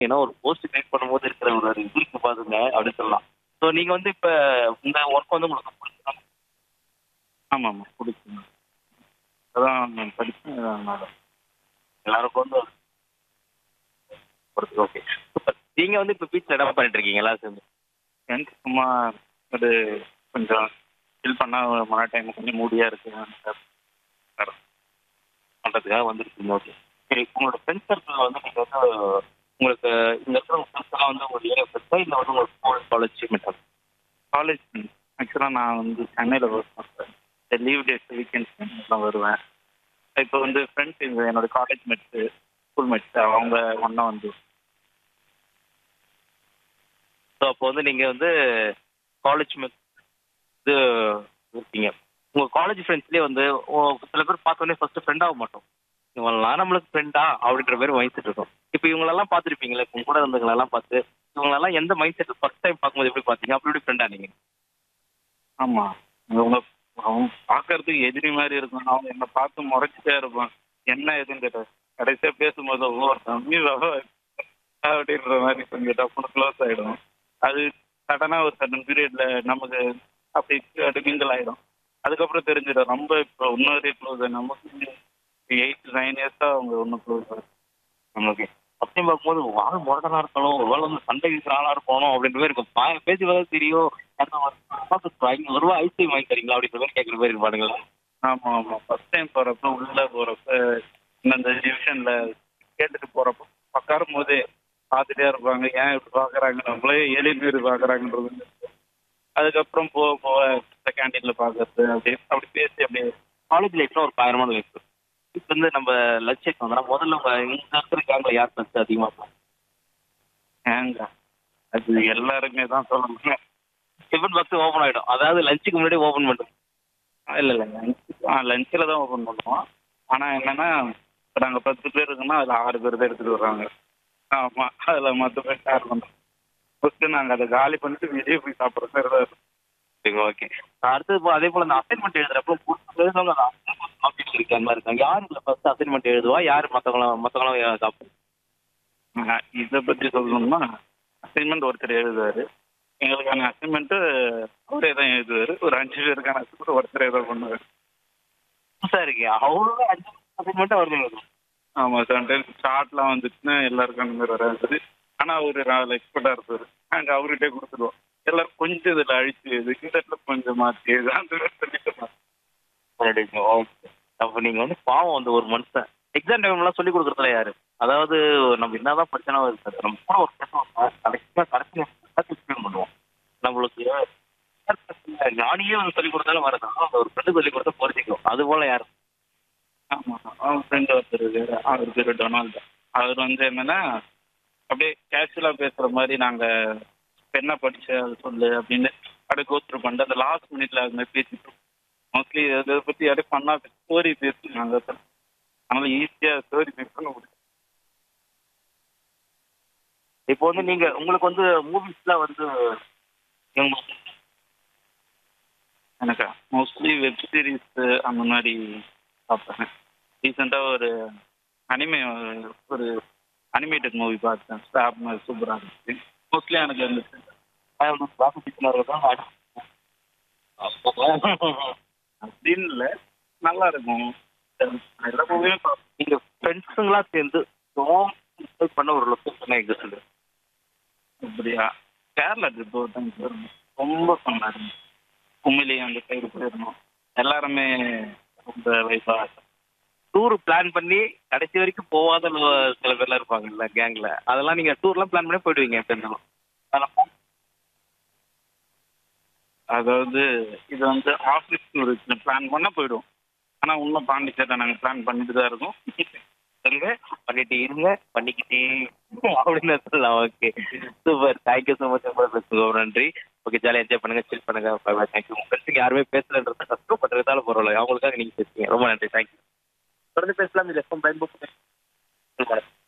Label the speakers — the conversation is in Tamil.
Speaker 1: ஏன்னா ஒரு போஸ்ட் கிரியேட் பண்ணும்போது இருக்கிற ஒரு இது இருக்கு பாருங்க அப்படின்னு சொல்லலாம். ஸோ நீங்க வந்து இப்ப இந்த ஒர்க் வந்து உங்களுக்கு பிடிச்சதா?
Speaker 2: ஆமாம் பிடிக்கும். அதான் நான் படித்தேன் அதனால.
Speaker 1: எல்லாருக்கும் வந்து ஒரு ஓகே. சூப்பர். நீங்க வந்து இப்ப வீட்ல என்ன பண்ணிட்டு இருக்கீங்க எல்லாரும் சேர்ந்து?
Speaker 2: எனக்கு சும்மா ஒரு கொஞ்சம் ஃபில் பண்ணால் மழை டைம் கொஞ்சம் மூடியாக இருக்குது
Speaker 1: பண்றதுக்காக வந்துருக்கீங்க. ஓகே. சரி உங்களோட ஃப்ரெண்ட்ஸ் சர்க்கிள்ல வந்து நீங்க வந்து உங்களுக்கு இங்க இருக்கிற ஃப்ரெண்ட்ஸ் எல்லாம் வந்து ஒரு ஏரியா ஃப்ரெண்ட்ஸா இல்ல வந்து ஒரு ஸ்கூல் காலேஜ் மெட்டா?
Speaker 2: காலேஜ். ஆக்சுவலாக நான் வந்து சென்னையில் ஒர்க் பண்ணுறேன். இந்த லீவ் டேஸ் வீக்கெண்ட்ஸ் தான் வருவேன். இப்போ வந்து ஃப்ரெண்ட்ஸ் இங்கே என்னோட காலேஜ் மேட்ஸு ஸ்கூல் மேட்ஸ் அவங்க ஒன்றா வந்து.
Speaker 1: ஸோ அப்போ வந்து நீங்க வந்து காலேஜ் இது இருக்கீங்க. உங்க காலேஜ் ஃப்ரெண்ட்ஸ்லயே வந்து சில பேர் பார்த்தோன்னே ஃபர்ஸ்ட் ஃப்ரெண்ட் ஆக மாட்டோம். இவங்களாம் நம்மளுக்கு ஃப்ரெண்டா அப்படின்ற மாதிரி மைண்ட் செட் இருக்கும். இப்போ இவங்களெல்லாம் பார்த்துருப்பீங்களே, உங்க கூட இருந்தவங்களெல்லாம் பார்த்து இவங்களெல்லாம் எந்த மைண்ட் செட் ஃபர்ஸ்ட் டைம் பார்க்கும்போது எப்படி பார்த்தீங்க? அப்படி எப்படி ஃப்ரெண்டா நீங்க?
Speaker 2: ஆமாம். அவங்க அவங்க பார்க்கறதுக்கு எதிரி மாதிரி இருக்கும். அவங்க என்னை பார்த்து முறைச்சிட்டே இருப்பான். என்ன ஏதுன்னு கேட்டேன். கடைசியாக பேசும்போது ஓ தம்பி அப்படின்ற மாதிரி கொஞ்சம் டப்புனு க்ளோஸ் ஆகிடும். அது சடனாக ஒரு சடன் பீரியடில் நமக்கு அப்படி மிங்கிள் ஆகிடும். அதுக்கப்புறம் தெரிஞ்சிடும் ரொம்ப இப்போ இன்னொரு க்ளோஸ் நமக்கு 8 to 9 இயர்ஸாக அவங்க ஒன்றும் க்ளோஸ் ஆகும்.
Speaker 1: ஓகே. அப்படி பார்க்கும்போது ஆள் முரடனா இருக்கணும், ஒருவேளை வந்து சண்டை வீசுற ஆளா இருக்கணும் அப்படின்ற மாதிரி இருக்கும். பேசி பார்த்தா தெரியும். இங்க ஒரு ரூபா ஐஸ்கிரீம் வாங்கி தரீங்களா அப்படின்ற மாதிரி கேட்குற மாதிரி இருப்பானுங்களா?
Speaker 2: ஆமாம் ஆமாம். ஃபஸ்ட் டைம் போகிறப்ப உள்ளே போகிறப்ப இந்த டிவிஷனில் கேட்டுட்டு போகிறப்ப உட்காரும் போதே பார்த்துட்டே இருப்பாங்க. ஏன் இப்படி பார்க்குறாங்க நம்மளே ஏழியன் மாரி பார்க்குறாங்கன்றது. அதுக்கப்புறம் போக போக இந்த கேண்டீனில் பார்க்கறது அப்படி பேசி அப்படியே
Speaker 1: காலேஜ் லைஃப்ல ஒரு பயங்கரமான லைஃப். இப்போ வந்து நம்ம லட்சியம் வந்தா முதல்ல இங்க இருக்கிற கேங்ல யார் ஃபர்ஸ்ட் அதிகமா இருக்கும்?
Speaker 2: ஏங்க அது எல்லாருமே தான் சொல்லணுங்க.
Speaker 1: டிஃபன் பாக்ஸ் ஓப்பன் ஆயிடும். அதாவது லஞ்சுக்கு முன்னாடி ஓப்பன் பண்ணும்.
Speaker 2: இல்லை இல்லை லஞ்சில் தான் ஓப்பன் பண்ணுவோம். ஆனால் என்னென்னா இப்போ நாங்கள் 10 பேர் இருக்கோம்னா அதில் 6 பேர் தான் எடுத்துகிட்டு வர்றாங்க. ஆமாம். அதில் மற்ற பேர் ஷேர் பண்ணுறோம். ஃபஸ்ட்டு நாங்கள் அதை காலி பண்ணிட்டு வெளியே போய் சாப்பிட்ற மாதிரி தான் இருக்கும்.
Speaker 1: சரி ஓகே. அடுத்தது அதே போல இந்த அசைன்மெண்ட் எழுதுறப்போ எழுதுறவங்க காப்பி இருக்க மாதிரி இருக்காங்க. யார் இதுல ஃபர்ஸ்ட் அசைன்மெண்ட் எழுதுவா? யார் மற்றவங்களும் காப்பி?
Speaker 2: இதை பற்றி சொல்லணும்னா அசைன்மெண்ட் ஒருத்தர் எழுதுவார். எங்களுக்கான அசைன்மெண்ட்டு அவரே தான் எழுதுவார். ஒரு 5 பேருக்கான அசைன்மெண்ட் ஒருத்தரே தான் பண்ணுவார்.
Speaker 1: புதுசா இருக்கு. அவ்வளோ 5 அசைன்மெண்ட் அவர் எழுதும்.
Speaker 2: ஆமாம். சம்டைம்ஸ் ஷார்ட்லாம் வந்துச்சுன்னா எல்லாருக்கும் அந்த மாதிரி வராது. ஆனால் அவர் அதில் எக்ஸ்பர்ட்டாக இருப்பார். நாங்கள் அவர்கிட்டே கொடுத்துருவோம். எல்லாரும் கொஞ்சம் இதில் அழிச்சு எழுது, இந்த இடத்துல கொஞ்சம் மாற்றி எழுது அந்த மாதிரி சொல்லிட்டு
Speaker 1: ஓகே. அப்போ நீங்க வந்து பாவம் வந்து ஒரு மனுஷன் எக்ஸாம் டைம்லாம் சொல்லி கொடுக்குறதுல யாரு? அதாவது நம்ம என்னதான் படிச்சாலும் இருக்காது. நம்ம கூட ஒரு கடைசியாக எக்ஸ்பிளைன் பண்ணுவோம். நம்மளுக்கு ஞானியே வந்து சொல்லி கொடுத்தாலும் வரதான் ஒரு ஃப்ரெண்டு சொல்லி கொடுத்தா பொறிச்சிக்கும். அது போல யாரு?
Speaker 2: ஆமாம். அவன் ஃப்ரெண்டு ஒருத்தர் இருக்காரு. அவர் பேர் டொனால்டு. அவர் வந்து என்னென்னா அப்படியே கேஷுவலாக பேசுகிற மாதிரி நாங்கள் என்ன படிச்ச அது சொல்லு அப்படின்னு அப்படியே கோத்ரூ பண்ணிட்டு அந்த லாஸ்ட் மினிட்ல அது மாதிரி பேசிட்டு மோஸ்ட்லி அதை பற்றி யாரும் பண்ணா ஸ்டோரி பேசி நாங்கள் அதனால ஈஸியாக ஸ்டோரி பேச முடியும்.
Speaker 1: இப்போ வந்து நீங்க உங்களுக்கு வந்து மூவிஸ்லாம் வந்து
Speaker 2: எனக்கா மோஸ்ட்லி வெப் சீரிஸ் அந்த மாதிரி பார்ப்பேன். ரீசெண்டாக ஒரு ஒரு அனிமேட்டட் மூவி பார்த்தேன். ஸ்டாப் சூப்பராக இருந்துச்சு. மோஸ்ட்லி எனக்கு இருந்துச்சு அப்படின்னு இல்லை, நல்லா இருக்கும். எல்லா மூவியும்
Speaker 1: நீங்க ஃப்ரெண்ட்ஸுங்களா சேர்ந்து பண்ண ஒரு லொக்கேஷன் எக்ஸாம்பிள்?
Speaker 2: அப்படியா? கேரளா ட்ரிப் ஒரு டைம் போயிருந்தோம். ரொம்ப ஃபன்னாக இருந்துச்சு. குமிலி அந்த சைடு போயிருந்தோம். எல்லாருமே ரொம்ப வைஃபாக
Speaker 1: டூர் பிளான் பண்ணி கடைசி வரைக்கும் போகாத சில பேர்லாம் இருப்பாங்கல்ல கேங்ல. அதெல்லாம் நீங்க டூர்லாம் பிளான் பண்ணி போயிடுவீங்க எப்படினாலும்.
Speaker 2: அதாவது இது வந்து ஆஃபீஸ் டூர் பிளான் பண்ணால் போயிடுவோம். ஆனால் இன்னும் பாண்டிச்சேரி நாங்கள் பிளான் பண்ணிட்டு தான் இருக்கோம்.
Speaker 1: சொல்லுங்க பண்ணிட்டு இருங்க பண்ணிக்கிட்டே அப்படின்னு சொல்லலாம். Okay super. Thank you so much. பேசுங்க. நன்றி. ஓகே ஜாலியாக என்ஜாய் பண்ணுங்க, சில் பண்ணுங்க. தேங்க்யூ. உங்க ஃப்ரெண்ட்ஸுக்கு யாருமே பேசலன்றத கஷ்டப்படுறதால பரவாயில்ல. அவங்களுக்காக நீங்க பேசுங்க. ரொம்ப நன்றி. தேங்க்யூ. தொடர்ந்து பேசலாம். இது எப்போ பயன்படுத்துங்க.